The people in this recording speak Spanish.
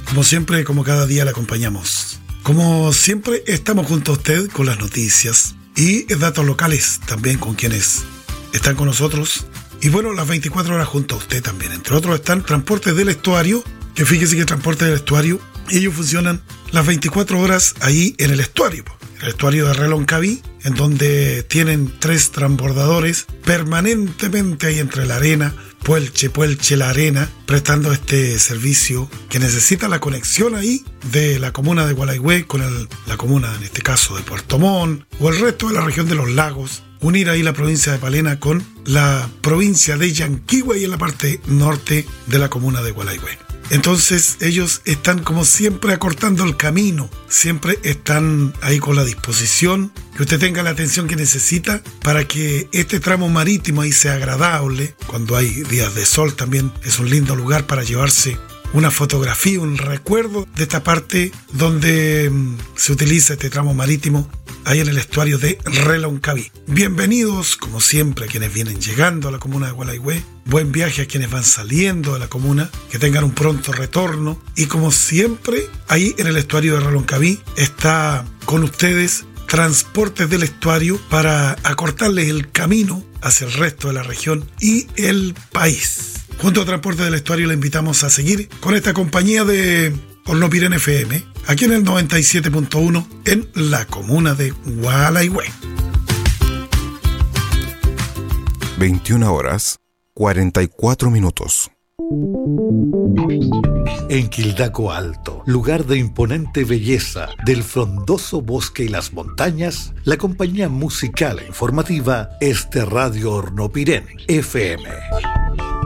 Como siempre, como cada día le acompañamos. Como siempre, estamos junto a usted con las noticias y datos locales, también con quienes están con nosotros. Y bueno, las 24 horas junto a usted también. Entre otros están Transportes del Estuario, que fíjese que Transportes del Estuario, ellos funcionan las 24 horas ahí en el estuario de Reloncaví, en donde tienen 3 transbordadores permanentemente ahí entre la arena, Puelche, la arena, prestando este servicio que necesita la conexión ahí de la comuna de Gualaihue con la comuna, en este caso, de Puerto Montt o el resto de la región de los lagos, unir ahí la provincia de Palena con la provincia de Yanquihue y en la parte norte de la comuna de Gualaihue. Entonces ellos están como siempre acortando el camino, siempre están ahí con la disposición, que usted tenga la atención que necesita para que este tramo marítimo ahí sea agradable. Cuando hay días de sol también es un lindo lugar para llevarse una fotografía, un recuerdo de esta parte donde se utiliza este tramo marítimo ahí en el estuario de Reloncaví. Bienvenidos, como siempre, a quienes vienen llegando a la comuna de Gualaihue. Buen viaje a quienes van saliendo de la comuna, que tengan un pronto retorno. Y como siempre, ahí en el estuario de Reloncaví está con ustedes Transportes del Estuario para acortarles el camino hacia el resto de la región y el país. Junto a Transportes del Estuario le invitamos a seguir con esta compañía de Hornopiren FM, aquí en el 97.1 en la comuna de Gualaihue. 21 horas 44 minutos. En Quildaco Alto, lugar de imponente belleza, del frondoso bosque y las montañas, la compañía musical e informativa es de Radio Hornopiren FM.